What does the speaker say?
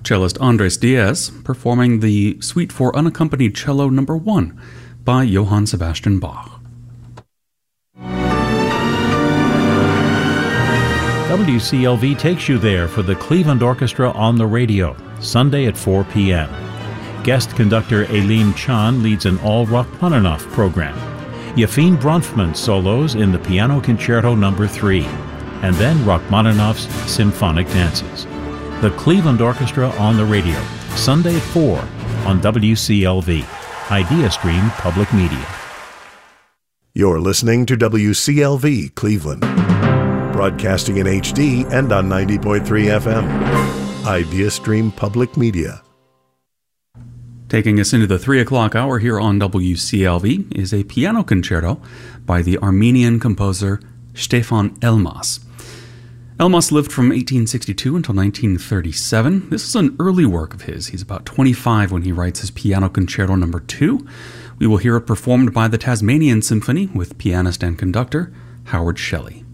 Cellist Andres Diaz performing the Suite for Unaccompanied Cello No. 1 by Johann Sebastian Bach. WCLV takes you there for the Cleveland Orchestra on the radio, Sunday at 4 p.m. Guest conductor Aileen Chan leads an all Rachmaninoff program. Yefim Bronfman solos in the Piano Concerto No. 3, and then Rachmaninoff's Symphonic Dances. The Cleveland Orchestra on the radio, Sunday at 4 on WCLV, IdeaStream Public Media. You're listening to WCLV Cleveland, broadcasting in HD and on 90.3 FM. IdeaStream Public Media. Taking us into the 3 o'clock hour here on WCLV is a piano concerto by the Armenian composer Stefan Elmas. Elmas lived from 1862 until 1937. This is an early work of his. He's about 25 when he writes his Piano Concerto No. 2. We will hear it performed by the Tasmanian Symphony with pianist and conductor Howard Shelley.